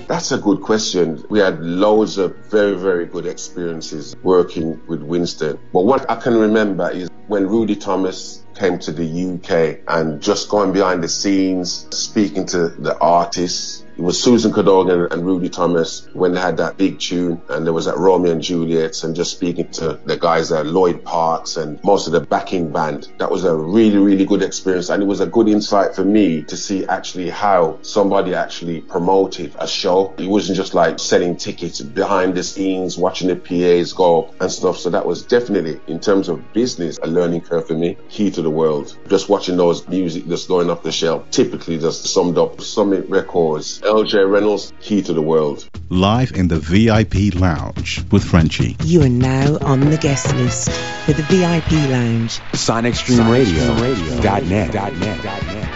That's a good question. We had loads of very, very good experiences working with Winston. But what I can remember is when Rudy Thomas came to the UK and just going behind the scenes, speaking to the artists. It was Susan Cadogan and Rudy Thomas when they had that big tune, and there was that Romeo and Juliet, and just speaking to the guys at Lloyd Parks and most of the backing band. That was a really, really good experience, and it was a good insight for me to see actually how somebody actually promoted a show. It wasn't just like selling tickets behind the scenes, watching the PAs go and stuff. So that was definitely, in terms of business, a learning curve for me. Key to the world. Just watching those music just going off the shelf. Typically just summed up Summit Records, LJ Reynolds, key to the world. Live in the VIP Lounge with Frenchie. You are now on the guest list for the VIP Lounge. SonicStreamRadio.net.